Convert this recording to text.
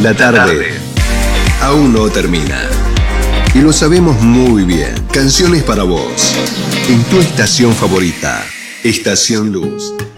La tarde aún no termina. Y lo sabemos muy bien. Canciones para vos. En tu estación favorita. Estación Luz.